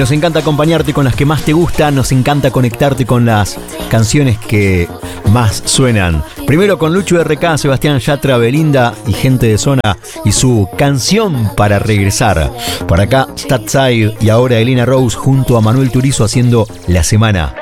Nos encanta acompañarte con las que más te gustan, nos encanta conectarte con las canciones que más suenan. Primero con Lucho RK, Sebastián Yatra, Belinda y Gente de Zona y su canción para regresar. Por acá, Statside y ahora Elena Rose junto a Manuel Turizo haciendo La Semana.